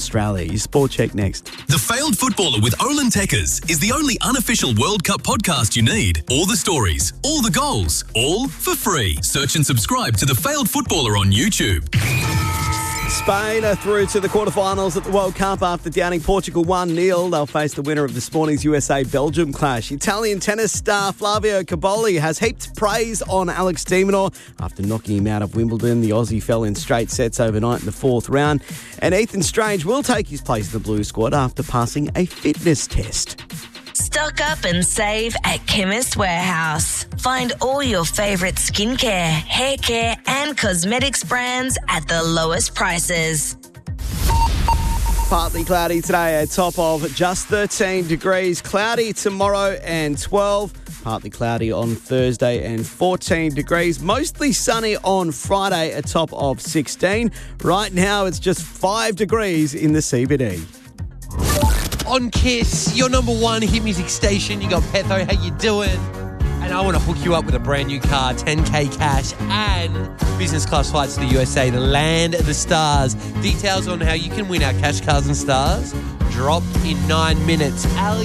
Australia. Your Sport Check next. The Failed Footballer with Olin Tekkers is the only unofficial World Cup podcast you need. All the stories, all the goals, all for free. Search and subscribe to The Failed Footballer on YouTube. Spain are through to the quarterfinals at the World Cup after downing Portugal 1-0. They'll face the winner of this morning's USA-Belgium clash. Italian tennis star Flavio Cobolli has heaped praise on Alex de Minaur after knocking him out of Wimbledon. The Aussie fell in straight sets overnight in the fourth round. And Ethan Strange will take his place in the Blue squad after passing a fitness test. Stock up and save at Chemist Warehouse. Find all your favourite skincare, hair care and cosmetics brands at the lowest prices. Partly cloudy today, a top of just 13 degrees. Cloudy tomorrow and 12. Partly cloudy on Thursday and 14 degrees. Mostly sunny on Friday, a top of 16. Right now, it's just 5 degrees in the CBD. On Kiss, your number one hit music station. You got Petho, how you doing? And I want to hook you up with a brand new car, 10K cash and business class flights to the USA, the land of the stars. Details on how you can win our cash cars and stars drop in 9 minutes.